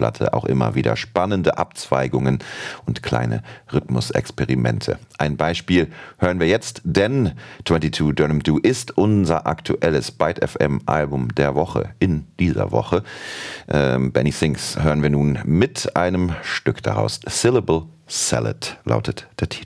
Platte auch immer wieder spannende Abzweigungen und kleine Rhythmusexperimente. Ein Beispiel hören wir jetzt, denn 22 Durham Do ist unser aktuelles Byte FM Album der Woche in dieser Woche. Benny Sings hören wir nun mit einem Stück daraus. Syllable Salad lautet der Titel.